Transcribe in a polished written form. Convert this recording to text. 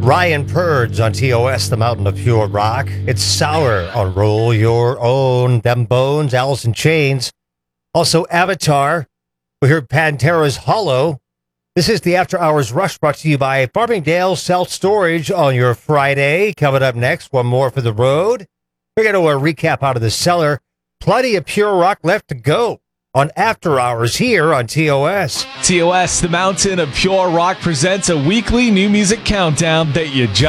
Ryan Purds on TOS, the Mountain of Pure Rock. It's Sour on Roll Your Own, Them Bones, Alice in Chains. Also Avatar. We heard Pantera's Hollow. This is the After Hours Rush brought to you by Farmingdale Self-Storage on your Friday. Coming up next, one more for the road. We're going to recap out of the cellar. Plenty of pure rock left to go on After Hours here on TOS. TOS, the Mountain of Pure Rock, presents a weekly new music countdown that you just